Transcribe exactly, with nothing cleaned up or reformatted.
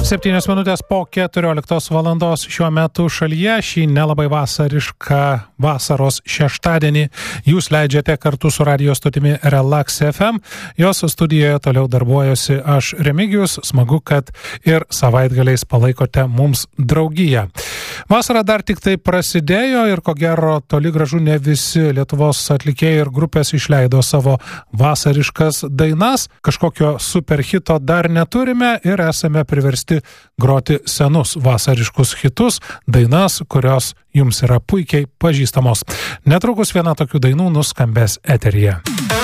Septynios minutės po keturioliktos valandos šiuo metu šalyje šį nelabai vasarišką vasaros šeštadienį jūs leidžiate kartu su radio stotimi Relax F M. Jos studijoje toliau darbuojuosi aš Remigijus. Smagu, kad ir savaitgaliais palaikote mums draugiją. Vasara dar tik tai prasidėjo ir ko gero toli gražu ne visi Lietuvos atlikėjai ir grupės išleido savo vasariškas dainas. Kažkokio superhito dar neturime ir esame priversti groti senus vasariškus hitus, dainas, kurios jums yra puikiai pažįstamos. Netrukus viena tokių dainų nuskambės eteryje.